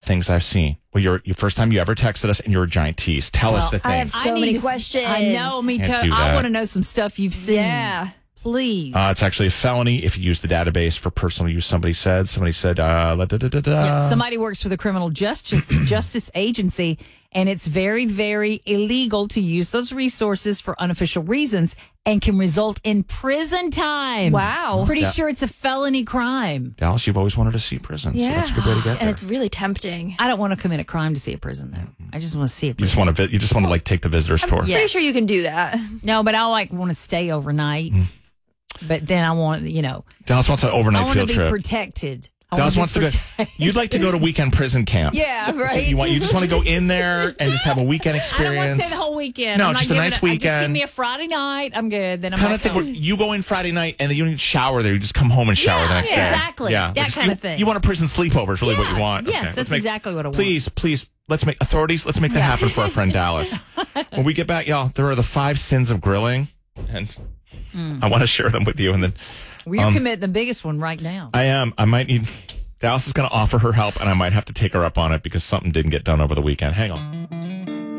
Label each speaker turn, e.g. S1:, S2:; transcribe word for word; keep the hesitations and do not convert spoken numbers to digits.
S1: things I've seen. Well, your your first time you ever texted us, and you're a giant tease. Tell
S2: well,
S1: us the things.
S2: I have so
S3: I
S2: many
S3: to,
S2: questions.
S3: I know, me too. I want to know some stuff you've seen.
S2: Yeah.
S3: Please.
S1: Uh, it's actually a felony if you use the database for personal use. Somebody said. Somebody said. Uh, da, da, da, da.
S3: Yeah, somebody works for the Criminal Justice Justice Agency, and it's very, very illegal to use those resources for unofficial reasons, and can result in prison time.
S2: Wow.
S3: Pretty
S1: Yeah.
S3: sure it's a felony crime.
S1: Dallas, you've always wanted to see prison, so that's a good way to get there.
S2: And it's really tempting.
S3: I don't want to commit a crime to see a prison, though. I just want to see a
S1: You
S3: prison.
S1: just want to. Vi- you just want to like take the visitors tour.
S3: Yeah.
S2: Pretty
S3: Yes.
S2: sure you can do that.
S3: No, but I like want to stay overnight.
S1: Mm.
S3: But then I want, you know,
S1: Dallas wants an
S3: I
S1: overnight
S3: want to
S1: field
S3: be
S1: trip.
S3: protected. I
S1: Dallas
S3: wanna
S1: wants
S3: be
S1: to go.
S3: protected.
S1: You'd like to go to weekend prison camp.
S2: Yeah, right.
S1: You want. You just want to go in there and just have a weekend
S3: I don't want
S1: experience.
S3: to stay the whole weekend.
S1: No,
S3: I'm not
S1: just a
S3: giving
S1: nice
S3: it- Just give
S1: weekend.
S3: me a Friday night. I'm good. Then I'm
S1: Kind
S3: back
S1: of thing
S3: home.
S1: where you go in Friday night and then you don't even shower there. You just come home and shower
S3: Yeah,
S1: the next
S3: yeah,
S1: day.
S3: exactly. That
S1: Just-
S3: kind
S1: you-
S3: of thing.
S1: You want a prison sleepover is really what
S3: Yeah.
S1: you want.
S3: Yes,
S1: Okay,
S3: that's
S1: let's make-
S3: exactly what I want.
S1: Please, please, let's make authorities. Let's make that happen for our friend Dallas. When we get back, y'all, there are the five sins of grilling, and I want to share them with you. And then
S3: Well, you're
S1: um,
S3: committing the biggest one right now.
S1: I am. I might need. Dallas is going to offer her help, and I might have to take her up on it because something didn't get done over the weekend. Hang on.